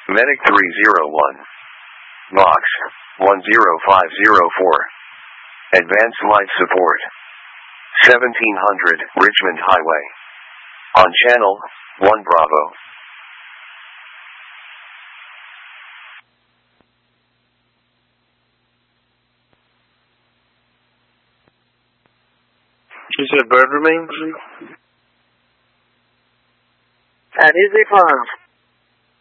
Medic 301. Vox 10504. Advanced Life Support. 1700 Richmond Highway. On Channel 1 Bravo. You said bird remains? At Easy Farms.